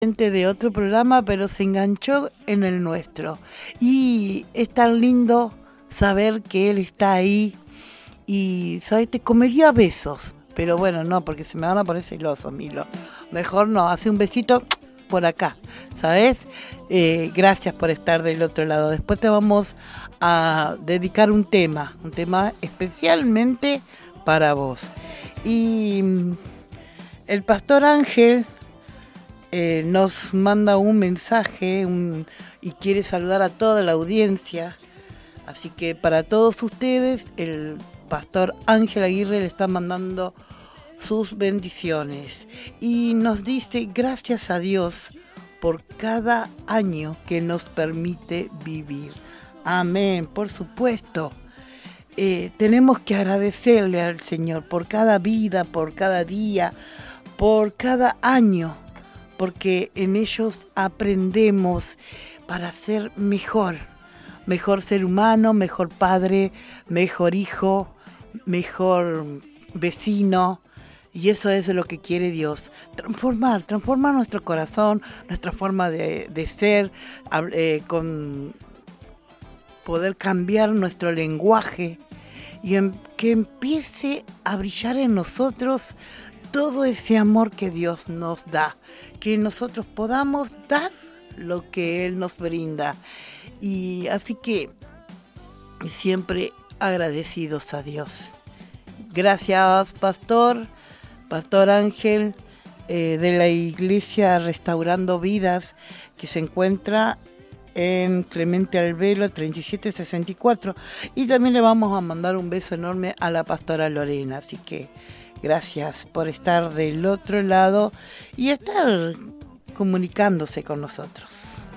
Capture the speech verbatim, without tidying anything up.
De otro programa, pero se enganchó en el nuestro. Y es tan lindo saber que él está ahí y, ¿sabes? Te comería besos, pero bueno, no, porque se me van a poner celosos, Milo. Mejor no, hace un besito por acá, ¿sabes? Eh, gracias por estar del otro lado. Después te vamos a dedicar un tema, un tema especialmente para vos. Y el pastor Ángel Eh, nos manda un mensaje un, y quiere saludar a toda la audiencia. Así que para todos ustedes, el pastor Ángel Aguirre le está mandando sus bendiciones. Y nos dice, gracias a Dios por cada año que nos permite vivir. Amén, por supuesto. Eh, tenemos que agradecerle al Señor por cada vida, por cada día, por cada año, porque en ellos aprendemos para ser mejor, mejor ser humano, mejor padre, mejor hijo, mejor vecino, y eso es lo que quiere Dios, transformar, transformar nuestro corazón, nuestra forma de, de ser, eh, con poder cambiar nuestro lenguaje y en, que empiece a brillar en nosotros todo ese amor que Dios nos da, que nosotros podamos dar lo que Él nos brinda. Y así que siempre agradecidos a Dios. Gracias, pastor, pastor Ángel, eh, de la iglesia Restaurando Vidas, que se encuentra en Clemente Albelo treinta y siete sesenta y cuatro. Y también le vamos a mandar un beso enorme a la pastora Lorena, así que gracias por estar del otro lado y estar comunicándose con nosotros.